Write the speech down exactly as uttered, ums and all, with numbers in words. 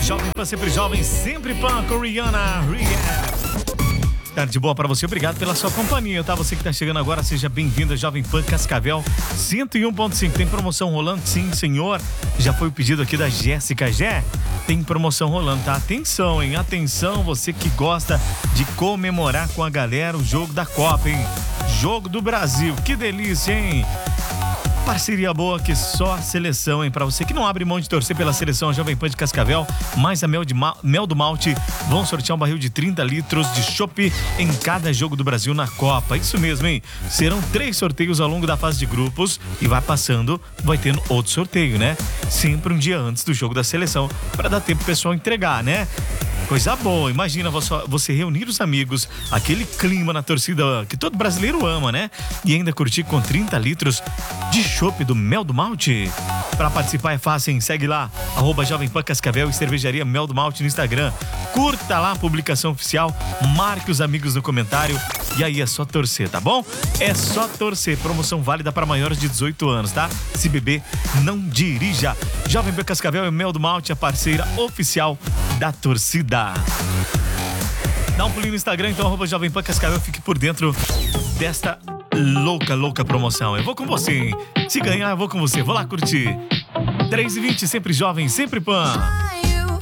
Jovem Pan, sempre jovem, sempre Pan, com Rihanna, Rihanna. Tarde boa pra você, obrigado pela sua companhia, tá? Você que tá chegando agora, seja bem-vindo a Jovem Pan Cascavel cento e um ponto cinco. Tem promoção rolando? Sim, senhor. Já foi o pedido aqui da Jéssica. Jé, tem promoção rolando, tá? Atenção, hein? Atenção, você que gosta de comemorar com a galera o jogo da Copa, hein? Jogo do Brasil, que delícia, hein? Parceria boa que só a seleção, hein? Pra você que não abre mão de torcer pela seleção Jovem Pan de Cascavel, mais a Mel, de Ma- Mel do Malte, vão sortear um barril de trinta litros de chopp em cada jogo do Brasil na Copa. Isso mesmo, hein? Serão três sorteios ao longo da fase de grupos e vai passando, vai tendo outro sorteio, né? Sempre um dia antes do jogo da seleção, pra dar tempo pro pessoal entregar, né? Coisa boa, imagina você reunir os amigos, aquele clima na torcida que todo brasileiro ama, né? E ainda curtir com trinta litros de chopp do Mel do Malte. Para participar é fácil, hein? Segue lá, arroba Jovem Pan Cascavel e Cervejaria Mel do Malte no Instagram. Curta lá a publicação oficial, marque os amigos no comentário e aí é só torcer, tá bom? É só torcer, promoção válida para maiores de dezoito anos, tá? Se beber, não dirija. Jovem Pan Cascavel e Mel do Malte, a parceira oficial da torcida. Dá um pulinho no Instagram, então, arroba Jovem Pan Cascavel, fique por dentro desta louca, louca promoção. Eu vou com você, hein? Se ganhar, eu vou com você. Vou lá curtir. três e vinte, sempre jovem, sempre Pan.